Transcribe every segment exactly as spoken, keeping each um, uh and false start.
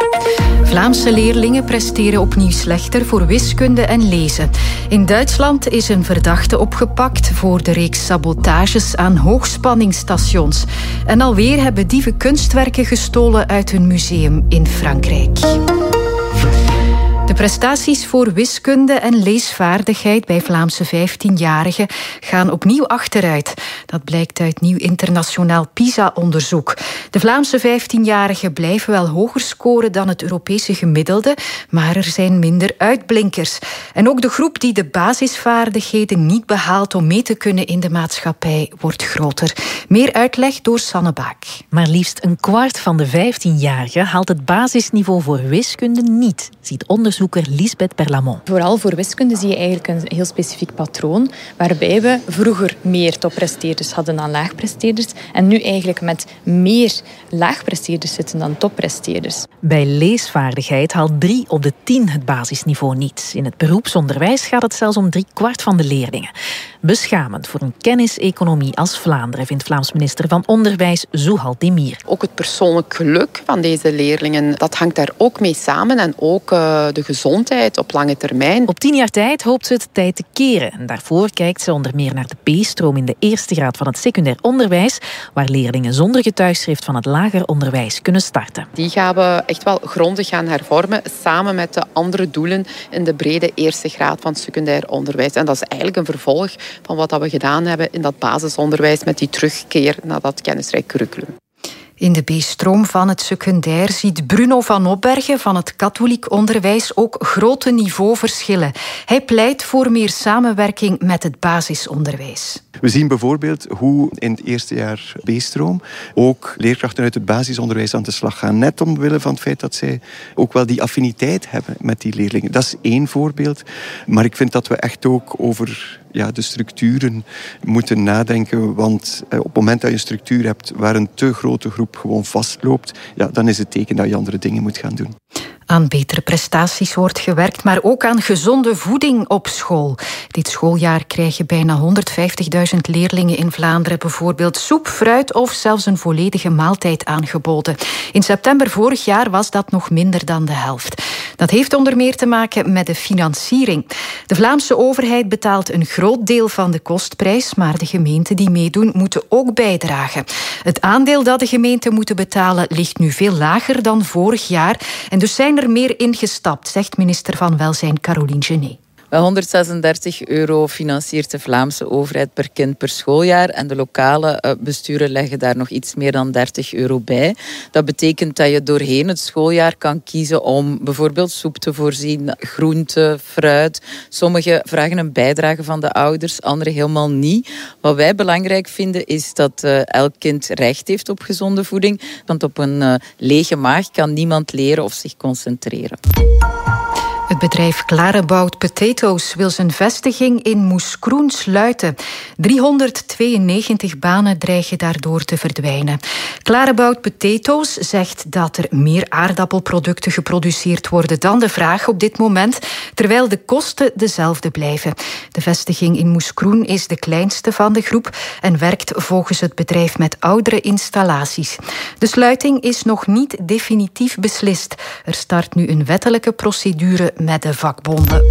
Vlaamse leerlingen presteren opnieuw slechter voor wiskunde en lezen. In Duitsland is een verdachte opgepakt voor de reeks sabotages aan hoogspanningsstations. En alweer hebben dieven kunstwerken gestolen uit een museum in Frankrijk. De prestaties voor wiskunde en leesvaardigheid bij Vlaamse vijftienjarigen gaan opnieuw achteruit. Dat blijkt uit nieuw internationaal PISA-onderzoek. De Vlaamse vijftienjarigen blijven wel hoger scoren dan het Europese gemiddelde, maar er zijn minder uitblinkers. En ook de groep die de basisvaardigheden niet behaalt om mee te kunnen in de maatschappij wordt groter. Meer uitleg door Sanne Baak. Maar liefst een kwart van de vijftienjarigen haalt het basisniveau voor wiskunde niet, ziet onderzoeker Lisbeth Perlamont. Vooral voor wiskunde zie je eigenlijk een heel specifiek patroon, waarbij we vroeger meer toppresteerders hadden dan laagpresteerders en nu eigenlijk met meer laagpresteerders zitten dan toppresteerders. Bij leesvaardigheid haalt drie op de tien het basisniveau niet. In het beroepsonderwijs gaat het zelfs om drie kwart van de leerlingen. Beschamend voor een kenniseconomie als Vlaanderen, vindt Vlaams minister van Onderwijs Zouhal Demir. Ook het persoonlijk geluk van deze leerlingen, dat hangt daar ook mee samen en ook uh, de gezondheid op lange termijn. Op tien jaar tijd hoopt ze het tijd te keren. En daarvoor kijkt ze onder meer naar de B-stroom in de eerste graad van het secundair onderwijs, waar leerlingen zonder getuigschrift van het lager onderwijs kunnen starten. Die gaan we echt wel grondig gaan hervormen, samen met de andere doelen in de brede eerste graad van het secundair onderwijs. En dat is eigenlijk een vervolg van wat we gedaan hebben in dat basisonderwijs met die terugkeer naar dat kennisrijk curriculum. In de B-stroom van het secundair ziet Bruno van Opbergen van het katholiek onderwijs ook grote niveauverschillen. Hij pleit voor meer samenwerking met het basisonderwijs. We zien bijvoorbeeld hoe in het eerste jaar B-stroom ook leerkrachten uit het basisonderwijs aan de slag gaan. Net omwille van het feit dat zij ook wel die affiniteit hebben met die leerlingen. Dat is één voorbeeld. Maar ik vind dat we echt ook over ja, de structuren moeten nadenken. Want op het moment dat je een structuur hebt waar een te grote groep gewoon vastloopt, ja, dan is het teken dat je andere dingen moet gaan doen. Aan betere prestaties wordt gewerkt, maar ook aan gezonde voeding op school. Dit schooljaar krijgen bijna honderdvijftigduizend leerlingen in Vlaanderen bijvoorbeeld soep, fruit of zelfs een volledige maaltijd aangeboden. In september vorig jaar was dat nog minder dan de helft. Dat heeft onder meer te maken met de financiering. De Vlaamse overheid betaalt een groot deel van de kostprijs, maar de gemeenten die meedoen moeten ook bijdragen. Het aandeel dat de gemeenten moeten betalen ligt nu veel lager dan vorig jaar en dus zijn er meer ingestapt, zegt minister van Welzijn Caroline Genet. honderdzesendertig euro financiert de Vlaamse overheid per kind per schooljaar en de lokale besturen leggen daar nog iets meer dan dertig euro bij. Dat betekent dat je doorheen het schooljaar kan kiezen om bijvoorbeeld soep te voorzien, groente, fruit. Sommigen vragen een bijdrage van de ouders, anderen helemaal niet. Wat wij belangrijk vinden is dat uh, elk kind recht heeft op gezonde voeding, want op een uh, lege maag kan niemand leren of zich concentreren. Het bedrijf Clarebout Potatoes wil zijn vestiging in Moeskroen sluiten. driehonderdtweeënnegentig banen dreigen daardoor te verdwijnen. Clarebout Potatoes zegt dat er meer aardappelproducten geproduceerd worden dan de vraag op dit moment, terwijl de kosten dezelfde blijven. De vestiging in Moeskroen is de kleinste van de groep en werkt volgens het bedrijf met oudere installaties. De sluiting is nog niet definitief beslist. Er start nu een wettelijke procedure met de vakbonden.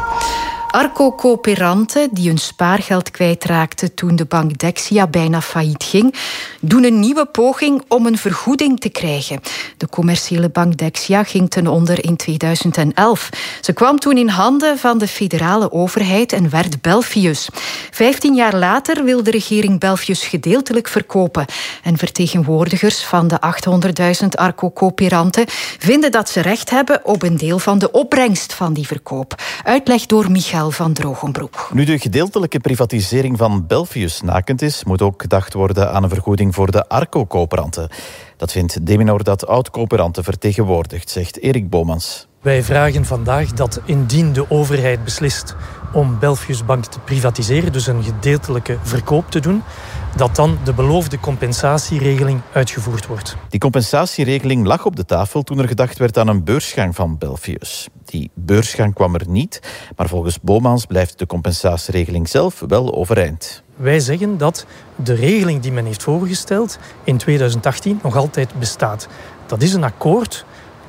Arco-coöperanten die hun spaargeld kwijtraakten toen de bank Dexia bijna failliet ging, doen een nieuwe poging om een vergoeding te krijgen. De commerciële bank Dexia ging ten onder in tweeduizend elf. Ze kwam toen in handen van de federale overheid en werd Belfius. Vijftien jaar later wil de regering Belfius gedeeltelijk verkopen. En vertegenwoordigers van de achthonderdduizend Arco-coöperanten vinden dat ze recht hebben op een deel van de opbrengst van die verkoop. Uitleg door Michael van Drogenbroek. Nu de gedeeltelijke privatisering van Belfius nakend is, moet ook gedacht worden aan een vergoeding voor de Arco-coöperanten. Dat vindt Deminor dat oud-coöperanten vertegenwoordigt, zegt Erik Bomans. Wij vragen vandaag dat indien de overheid beslist om Belfius Bank te privatiseren, dus een gedeeltelijke verkoop te doen, dat dan de beloofde compensatieregeling uitgevoerd wordt. Die compensatieregeling lag op de tafel toen er gedacht werd aan een beursgang van Belfius. Die beursgang kwam er niet, maar volgens Bomans blijft de compensatieregeling zelf wel overeind. Wij zeggen dat de regeling die men heeft voorgesteld in tweeduizend achttien nog altijd bestaat. Dat is een akkoord